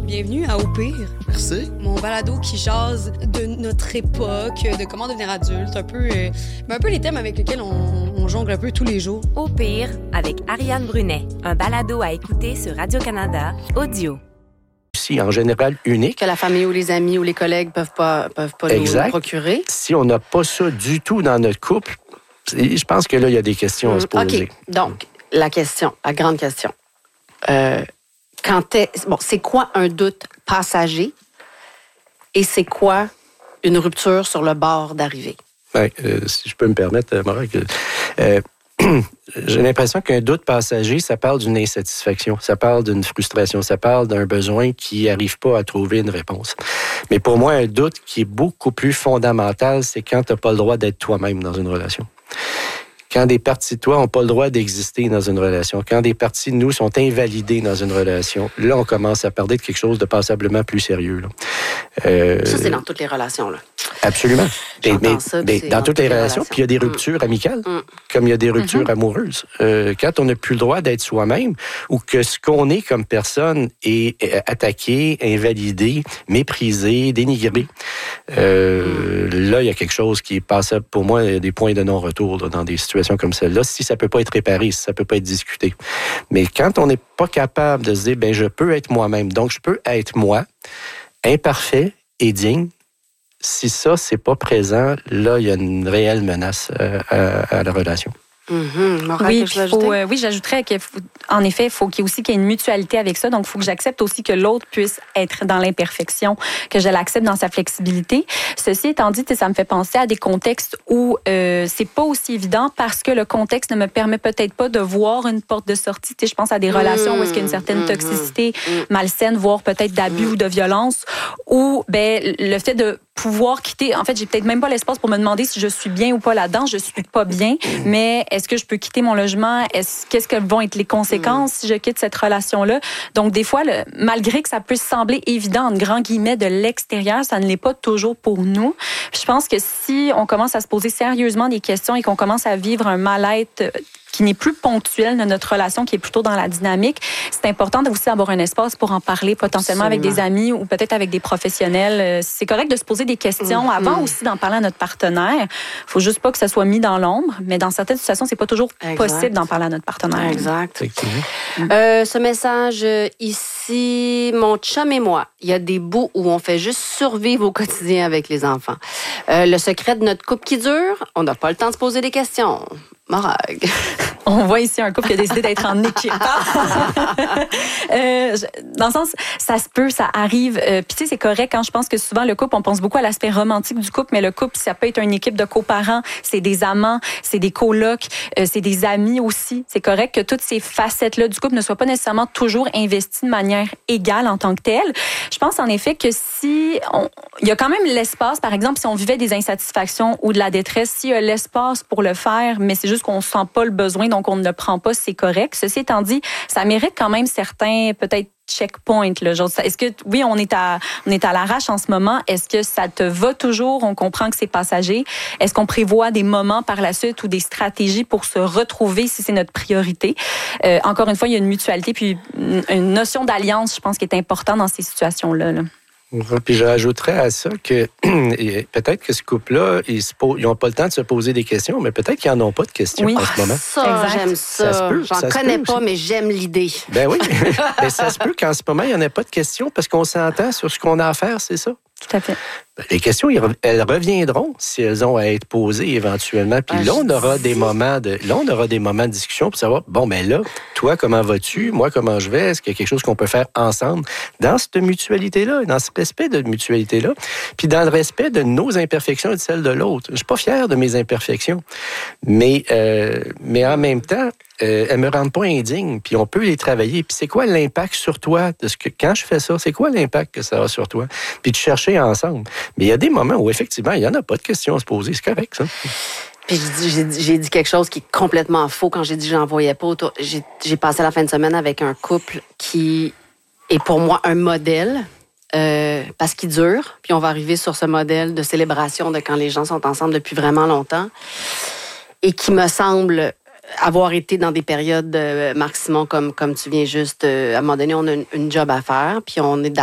Bienvenue à Au pire. Merci. Mon balado qui jase de notre époque, de comment devenir adulte, un peu les thèmes avec lesquels on jongle un peu tous les jours. Au pire, avec Ariane Brunet, un balado à écouter sur Radio-Canada, audio. Si, en général, unique. Que la famille ou les amis ou les collègues peuvent pas nous procurer. Si on n'a pas ça du tout dans notre couple, je pense que là, il y a des questions à se poser. OK. Donc, la grande question. C'est quoi un doute passager et c'est quoi une rupture sur le bord d'arrivée? Ben, si je peux me permettre, Maura, j'ai l'impression qu'un doute passager, ça parle d'une insatisfaction, ça parle d'une frustration, ça parle d'un besoin qui n'arrive pas à trouver une réponse. Mais pour moi, un doute qui est beaucoup plus fondamental, c'est quand tu n'as pas le droit d'être toi-même dans une relation. Quand des parties de toi n'ont pas le droit d'exister dans une relation, quand des parties de nous sont invalidées dans une relation, là, on commence à parler de quelque chose de passablement plus sérieux. Là. Ça, c'est dans toutes les relations, là. Absolument. Mais dans toutes les relations, puis il y a des ruptures amicales, comme il y a des ruptures amoureuses. Quand on n'a plus le droit d'être soi-même, ou que ce qu'on est comme personne est attaqué, invalidé, méprisé, dénigré, là, il y a quelque chose qui est passable. Pour moi, il y a des points de non-retour là, dans des situations comme celle-là, si ça ne peut pas être réparé, si ça ne peut pas être discuté. Mais quand on n'est pas capable de se dire, je peux être moi-même, donc je peux être moi, imparfait et digne, si ça, c'est pas présent, là, il y a une réelle menace à la relation. Oui, j'ajouterais qu'en effet, il faut qu'il y ait une mutualité avec ça. Donc, il faut que j'accepte aussi que l'autre puisse être dans l'imperfection, que je l'accepte dans sa flexibilité. Ceci étant dit, ça me fait penser à des contextes où c'est pas aussi évident parce que le contexte ne me permet peut-être pas de voir une porte de sortie. Je pense à des relations où est-ce qu'il y a une certaine toxicité malsaine, voire peut-être d'abus ou de violence, où le fait de pouvoir quitter, en fait, j'ai peut-être même pas l'espace pour me demander si je suis bien ou pas là-dedans. Je suis pas bien, mais est-ce que je peux quitter mon logement? Qu'est-ce que vont être les conséquences si je quitte cette relation-là? Donc, des fois, malgré que ça peut sembler évident, en grand guillemets, de l'extérieur, ça ne l'est pas toujours pour nous. Je pense que si on commence à se poser sérieusement des questions et qu'on commence à vivre un mal-être qui n'est plus ponctuel de notre relation, qui est plutôt dans la dynamique, c'est important aussi d'avoir un espace pour en parler potentiellement avec des amis ou peut-être avec des professionnels. C'est correct de se poser des questions avant aussi d'en parler à notre partenaire. Il faut juste pas que ça soit mis dans l'ombre, mais dans certaines situations, c'est pas toujours possible d'en parler à notre partenaire. Exact. Ce message ici, mon chum et moi, il y a des bouts où on fait juste survivre au quotidien avec les enfants. Le secret de notre couple qui dure, on n'a pas le temps de se poser des questions. Morag. On voit ici un couple qui a décidé d'être en équipe. Dans le sens, ça se peut, ça arrive. Puis c'est correct quand je pense que souvent le couple, on pense beaucoup à l'aspect romantique du couple, mais le couple, ça peut être une équipe de coparents, c'est des amants, c'est des colocs, c'est des amis aussi. C'est correct que toutes ces facettes-là du couple ne soient pas nécessairement toujours investies de manière égale en tant que telle. Je pense en effet que il y a quand même l'espace, par exemple, si on vivait des insatisfactions ou de la détresse, s'il y a l'espace pour le faire, mais c'est juste qu'on ne sent pas le besoin, donc on ne le prend pas, c'est correct. Ceci étant dit, ça mérite quand même certains, peut-être, checkpoints. Est-ce que, oui, on est à l'arrache en ce moment. Est-ce que ça te va toujours? On comprend que c'est passager. Est-ce qu'on prévoit des moments par la suite ou des stratégies pour se retrouver si c'est notre priorité? Encore une fois, il y a une mutualité puis une notion d'alliance, je pense, qui est importante dans ces situations-là. Là. Puis je rajouterais à ça que peut-être que ce couple-là, ils n'ont pas le temps de se poser des questions, mais peut-être qu'ils n'en ont pas de questions en ce moment. Ça, j'aime ça. Ça se peut, J'en connais pas, mais j'aime l'idée. Ben oui. Mais ça se peut qu'en ce moment, il n'y en ait pas de questions parce qu'on s'entend sur ce qu'on a à faire, c'est ça? Tout à fait. Les questions, elles reviendront si elles ont à être posées éventuellement. Puis là, on aura des moments de discussion pour savoir, là, toi, comment vas-tu? Moi, comment je vais? Est-ce qu'il y a quelque chose qu'on peut faire ensemble dans cette mutualité-là, dans ce respect de mutualité-là, puis dans le respect de nos imperfections et de celles de l'autre. Je suis pas fier de mes imperfections, mais en même temps, elles me rendent pas indigne, puis on peut les travailler. Puis c'est quoi l'impact sur toi de ce que quand je fais ça, c'est quoi l'impact que ça a sur toi? Puis de chercher ensemble. Mais il y a des moments où effectivement, il y en a pas de questions à se poser, c'est correct ça. Puis j'ai dit quelque chose qui est complètement faux quand j'ai dit que j'en voyais pas. J'ai passé la fin de semaine avec un couple qui est pour moi un modèle. Parce qu'il dure, puis on va arriver sur ce modèle de célébration de quand les gens sont ensemble depuis vraiment longtemps et qui me semble avoir été dans des périodes, Marc Simon, comme tu viens juste, à un moment donné, on a une job à faire, puis on est